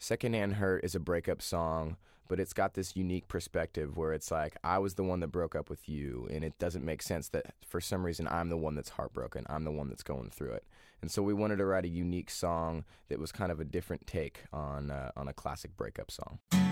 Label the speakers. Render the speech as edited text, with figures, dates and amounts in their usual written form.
Speaker 1: Secondhand Hurt is a breakup song, but it's got this unique perspective where it's like, I was the one that broke up with you, and it doesn't make sense that for some reason I'm the one that's heartbroken. I'm the one that's going through it. And so we wanted to write a unique song that was kind of a different take on a classic breakup song.